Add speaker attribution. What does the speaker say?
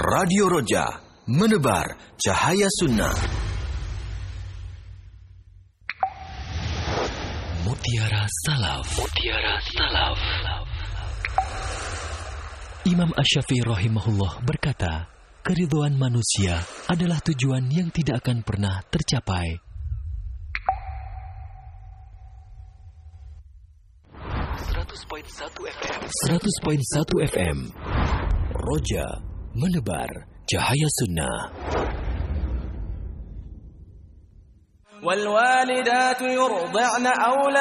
Speaker 1: Radio Roja, menebar cahaya sunnah. Mutiara Salaf. Mutiara Salaf. Imam Asy-Syafi'i rahimahullah berkata, keridhaan manusia adalah tujuan yang tidak akan pernah tercapai. 100.1 FM. Roja, menebar cahaya sunnah.
Speaker 2: والوالدات يرضعن أولادهن